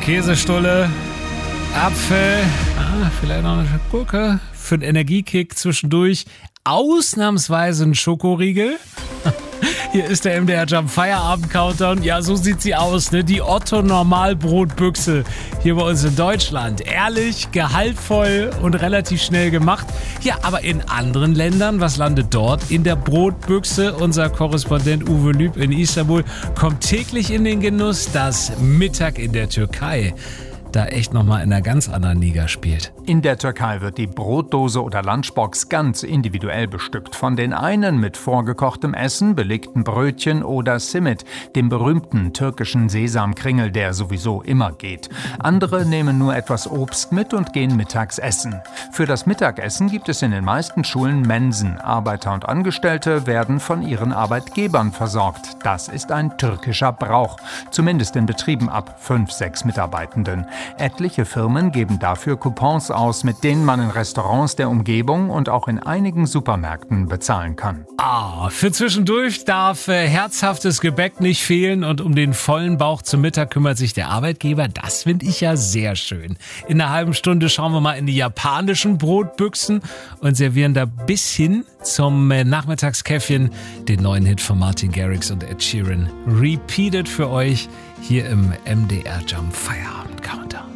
Käsestulle, Apfel, vielleicht noch eine Gurke für einen Energiekick zwischendurch. Ausnahmsweise ein Schokoriegel. Hier ist der MDR Jump Feierabend Countdown. Ja, so sieht sie aus, ne? Die Otto Normalbrotbüchse hier bei uns in Deutschland. Ehrlich, gehaltvoll und relativ schnell gemacht. Ja, aber in anderen Ländern, was landet dort in der Brotbüchse? Unser Korrespondent Uwe Lüb in Istanbul kommt täglich in den Genuss, dass Mittag in der Türkei da echt nochmal in einer ganz anderen Liga spielt. In der Türkei wird die Brotdose oder Lunchbox ganz individuell bestückt. Von den einen mit vorgekochtem Essen, belegten Brötchen oder Simit, dem berühmten türkischen Sesamkringel, der sowieso immer geht. Andere nehmen nur etwas Obst mit und gehen mittags essen. Für das Mittagessen gibt es in den meisten Schulen Mensen. Arbeiter und Angestellte werden von ihren Arbeitgebern versorgt. Das ist ein türkischer Brauch, zumindest in Betrieben ab 5-6 Mitarbeitenden. Etliche Firmen geben dafür Coupons aus, mit denen man in Restaurants der Umgebung und auch in einigen Supermärkten bezahlen kann. Für zwischendurch darf herzhaftes Gebäck nicht fehlen und um den vollen Bauch zum Mittag kümmert sich der Arbeitgeber. Das finde ich ja sehr schön. In einer halben Stunde schauen wir mal in die japanischen Brotbüchsen und servieren da bis hin zum Nachmittagskäffchen den neuen Hit von Martin Garrix und Ed Sheeran. Repeated für euch hier im MDR Jump Feierabend Countdown.